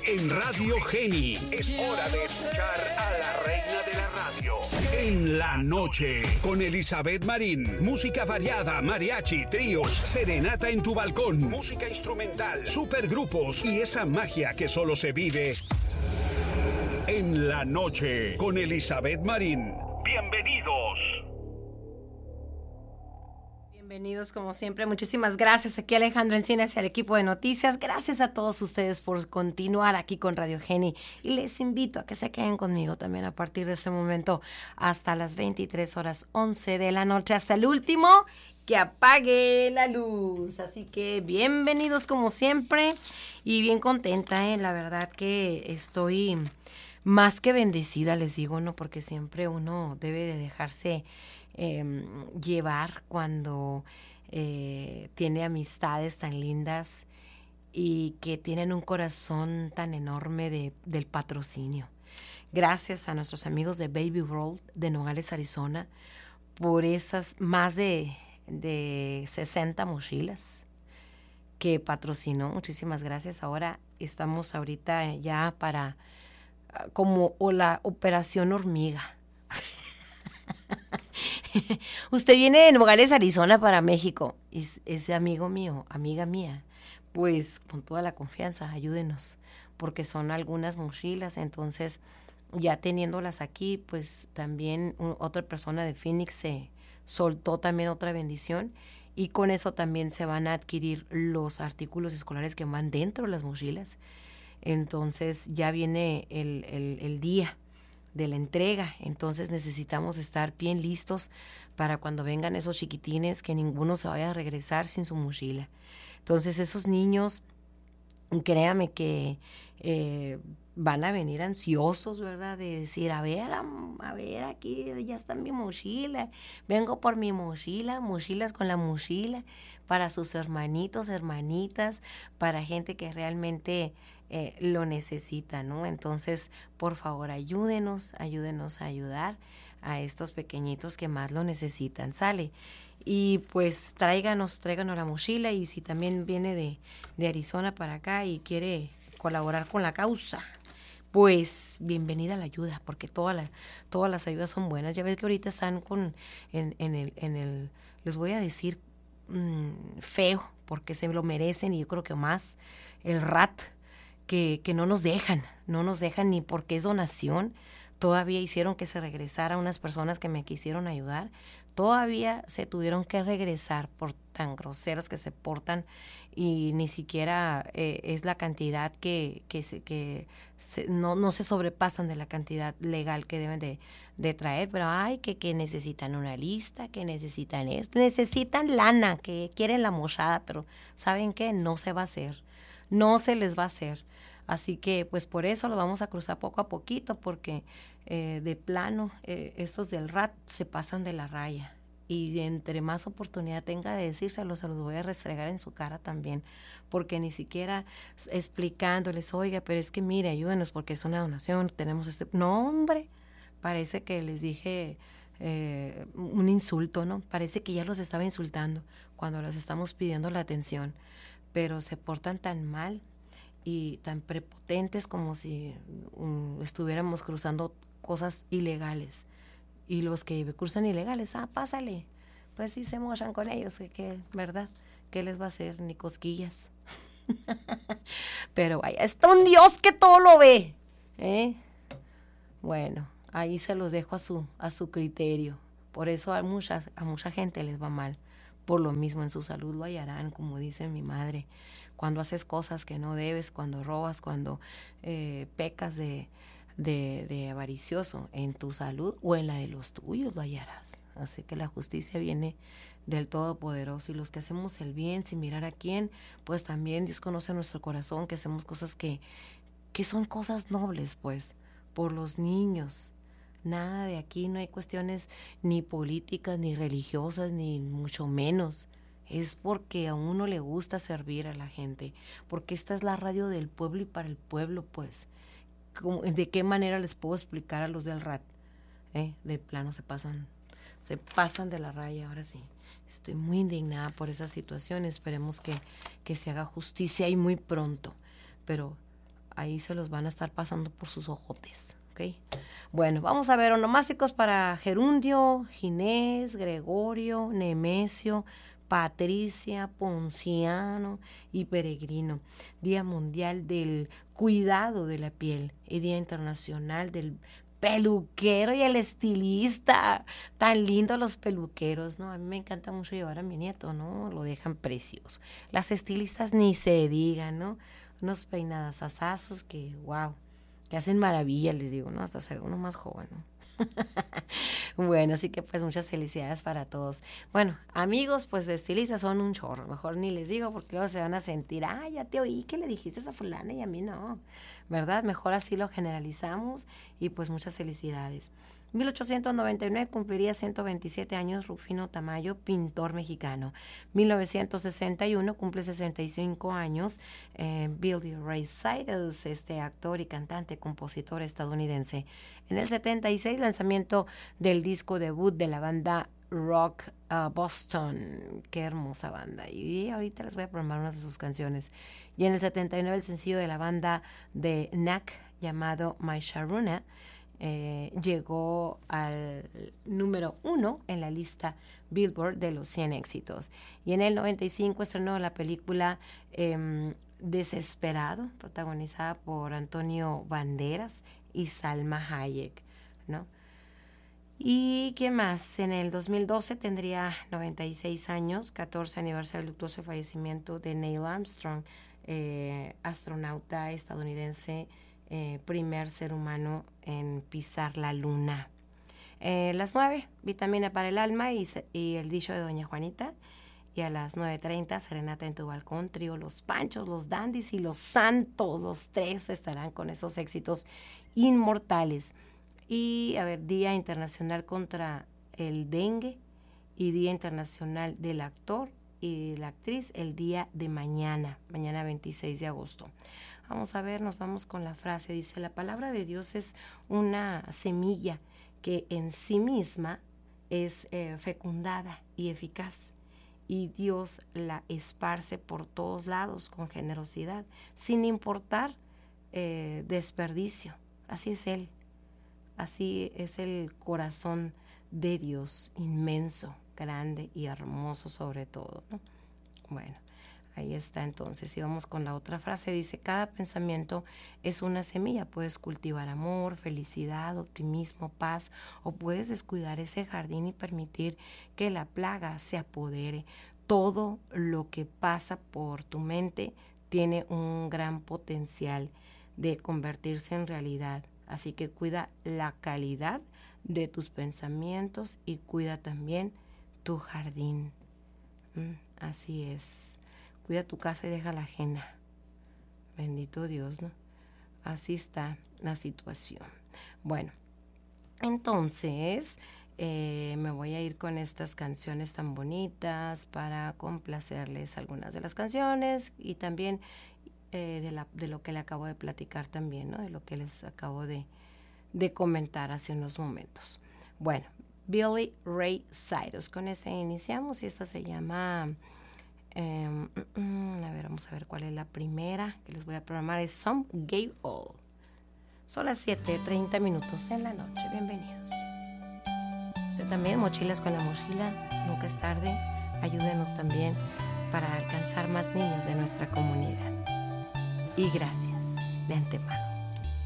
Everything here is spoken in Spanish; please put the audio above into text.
En Radio Geni es hora de escuchar a la reina de la radio. En la noche, con Elizabeth Marín. Música variada, mariachi, tríos, serenata en tu balcón, música instrumental, supergrupos y esa magia que solo se vive en la noche, con Elizabeth Marín. Bienvenidos. Bienvenidos como siempre, muchísimas gracias aquí Alejandro Encinas y al equipo de noticias, gracias a todos ustedes por continuar aquí con Radio Geni y les invito a que se queden conmigo también a partir de este momento hasta las 23:11 de la noche, hasta el último que apague la luz, así que bienvenidos como siempre y bien contenta, la verdad que estoy más que bendecida, les digo, ¿no? Porque siempre uno debe de dejarse llevar cuando tiene amistades tan lindas y que tienen un corazón tan enorme del patrocinio. Gracias a nuestros amigos de Baby World de Nogales, Arizona, por esas más de 60 mochilas que patrocinó. Muchísimas gracias. Ahora estamos ahorita ya para como la operación hormiga. Usted viene de Nogales, Arizona para México, es amigo mío, amiga mía, pues con toda la confianza, ayúdenos, porque son algunas mochilas, entonces ya teniéndolas aquí, pues también otra persona de Phoenix se soltó también otra bendición y con eso también se van a adquirir los artículos escolares que van dentro de las mochilas. Entonces ya viene el día de la entrega, entonces necesitamos estar bien listos para cuando vengan esos chiquitines, que ninguno se vaya a regresar sin su mochila. Entonces esos niños, créame que van a venir ansiosos, ¿verdad? De decir, a ver, aquí ya está mi mochila, vengo por mi mochila, mochilas con la mochila, para sus hermanitos, hermanitas, para gente que realmente lo necesita, ¿no? Entonces, por favor, ayúdenos a ayudar a estos pequeñitos que más lo necesitan, ¿sale? Y pues tráiganos la mochila, y si también viene de Arizona para acá y quiere colaborar con la causa, pues bienvenida a la ayuda, porque todas las ayudas son buenas. Ya ves que ahorita están en el les voy a decir feo, porque se lo merecen, y yo creo que más el RAT, que no nos dejan ni porque es donación. Todavía hicieron que se regresara unas personas que me quisieron ayudar, todavía se tuvieron que regresar por tan groseros que se portan, y ni siquiera es la cantidad no se sobrepasan de la cantidad legal que deben de traer, pero que necesitan una lista, que necesitan esto, necesitan lana, que quieren la mochada, pero ¿saben qué? No se va a hacer, no se les va a hacer. Así que pues por eso lo vamos a cruzar poco a poquito, porque de plano esos del RAT se pasan de la raya, y entre más oportunidad tenga de decírselo, se los voy a restregar en su cara también, porque ni siquiera explicándoles, oiga, pero es que mire, ayúdenos porque es una donación, tenemos no, hombre, parece que les dije un insulto, ¿no? Parece que ya los estaba insultando cuando les estamos pidiendo la atención, pero se portan tan mal y tan prepotentes como si estuviéramos cruzando cosas ilegales. Y los que cruzan ilegales, pásale, pues sí se mochan con ellos, que ¿verdad? ¿Qué les va a hacer? Ni cosquillas. Pero vaya, está un Dios que todo lo ve, ¿eh? Bueno, ahí se los dejo a su criterio. Por eso a mucha gente les va mal. Por lo mismo, en su salud lo hallarán, como dice mi madre. Cuando haces cosas que no debes, cuando robas, cuando pecas de avaricioso, en tu salud o en la de los tuyos lo hallarás. Así que la justicia viene del Todopoderoso, y los que hacemos el bien sin mirar a quién, pues también Dios conoce nuestro corazón, que hacemos cosas que son cosas nobles, pues, por los niños. Nada de aquí, no hay cuestiones ni políticas, ni religiosas, ni mucho menos. Es porque a uno le gusta servir a la gente, porque esta es la radio del pueblo y para el pueblo, pues. ¿De qué manera les puedo explicar a los del RAT? De plano se pasan de la raya, ahora sí. Estoy muy indignada por esa situación, esperemos que se haga justicia y muy pronto. Pero ahí se los van a estar pasando por sus ojotes, ¿ok? Bueno, vamos a ver onomásticos para gerundio, Ginés, Gregorio, Nemesio, Patricia, Ponciano y Peregrino. Día Mundial del Cuidado de la Piel y Día Internacional del peluquero y el estilista. Tan lindos los peluqueros, ¿no? A mí me encanta mucho llevar a mi nieto, ¿no? Lo dejan precioso. Las estilistas ni se digan, ¿no? Unos peinadas asazos que, wow, que hacen maravillas, les digo, ¿no? Hasta ser uno más joven, ¿no? Bueno, así que pues muchas felicidades para todos. Bueno, amigos pues de estilistas son un chorro, mejor ni les digo porque luego se van a sentir, ya te oí que le dijiste a fulana y a mí no, ¿verdad? Mejor así lo generalizamos y pues muchas felicidades. 1899 cumpliría 127 años Rufino Tamayo, pintor mexicano. 1961 cumple 65 años Billy Ray Cyrus, actor y cantante, compositor estadounidense. En el 76 lanzamiento del disco debut de la banda rock Boston. Qué hermosa banda. Y ahorita les voy a programar unas de sus canciones. Y en el 79 el sencillo de la banda de Knack llamado My Sharona llegó al número 1 en la lista Billboard de los 100 éxitos. Y en el 95 estrenó la película Desesperado, protagonizada por Antonio Banderas y Salma Hayek, ¿no? ¿Y qué más? En el 2012 tendría 96 años, 14 aniversario del luctuoso fallecimiento de Neil Armstrong, astronauta estadounidense, primer ser humano en pisar la luna. Las 9, vitamina para el alma y el dicho de Doña Juanita. Y a las 9:30, Serenata en tu balcón, trío Los Panchos, Los Dandys y Los Santos. Los tres estarán con esos éxitos inmortales. Y, a ver, Día Internacional contra el Dengue y Día Internacional del Actor y la Actriz el día de mañana 26 de agosto. Vamos a ver, nos vamos con la frase. Dice, la palabra de Dios es una semilla que en sí misma es fecundada y eficaz. Y Dios la esparce por todos lados con generosidad, sin importar desperdicio. Así es Él. Así es el corazón de Dios, inmenso, grande y hermoso sobre todo, ¿no? Bueno, ahí está entonces. Y vamos con la otra frase. Dice, cada pensamiento es una semilla. Puedes cultivar amor, felicidad, optimismo, paz, o puedes descuidar ese jardín y permitir que la plaga se apodere. Todo lo que pasa por tu mente tiene un gran potencial de convertirse en realidad. Así que cuida la calidad de tus pensamientos y cuida también tu jardín. Así es. Cuida tu casa y deja la ajena. Bendito Dios, ¿no? Así está la situación. Bueno, entonces me voy a ir con estas canciones tan bonitas para complacerles algunas de las canciones y también de lo que le acabo de platicar también, ¿no? De lo que les acabo de comentar hace unos momentos. Bueno, Billy Ray Cyrus, con ese iniciamos y esta se llama, a ver, vamos a ver cuál es la primera que les voy a programar, es Some Gave All. Son las 7:30 en la noche, bienvenidos. Usted también, Mochilas con la Mochila, nunca es tarde, ayúdenos también para alcanzar más niños de nuestra comunidad. Y gracias de antemano.